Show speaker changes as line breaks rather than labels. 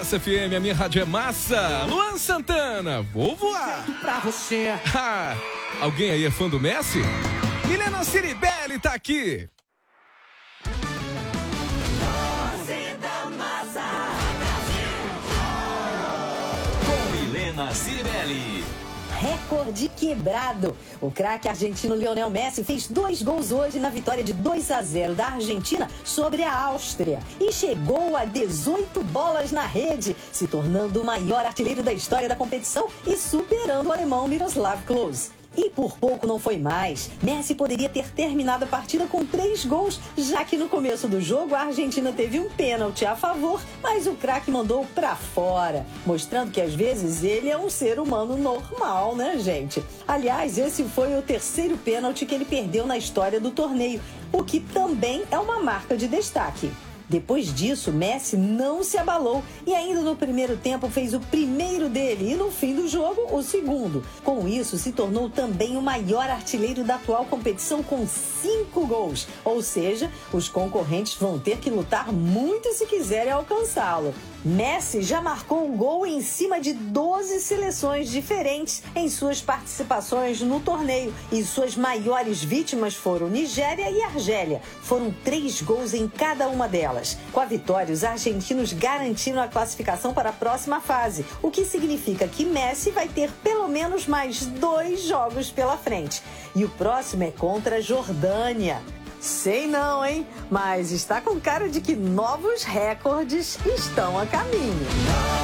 Massa FM, a minha rádio é massa. Luan Santana, vou voar.
Pra você.
Ah, alguém aí é fã do Messi? Milena Ciribelli tá aqui.
Com Milena Ciribelli.
Recorde quebrado. O craque argentino Lionel Messi fez 2 gols hoje na vitória de 2-0 da Argentina sobre a Áustria e chegou a 18 bolas na rede, se tornando o maior artilheiro da história da competição e superando o alemão Miroslav Klose. E por pouco não foi mais. Messi poderia ter terminado a partida com 3 gols, já que no começo do jogo a Argentina teve um pênalti a favor, mas o craque mandou pra fora, mostrando que às vezes ele é um ser humano normal, né, gente? Aliás, esse foi o 3º pênalti que ele perdeu na história do torneio, o que também é uma marca de destaque. Depois disso, Messi não se abalou e ainda no primeiro tempo fez o primeiro dele e no fim do jogo, o segundo. Com isso, se tornou também o maior artilheiro da atual competição com 5 gols. Ou seja, os concorrentes vão ter que lutar muito se quiserem alcançá-lo. Messi já marcou um gol em cima de 12 seleções diferentes em suas participações no torneio e suas maiores vítimas foram Nigéria e Argélia. Foram 3 gols em cada uma delas. Com a vitória, os argentinos garantiram a classificação para a próxima fase, o que significa que Messi vai ter pelo menos mais 2 jogos pela frente. E o próximo é contra a Jordânia. Sei não, hein? Mas está com cara de que novos recordes estão a caminho.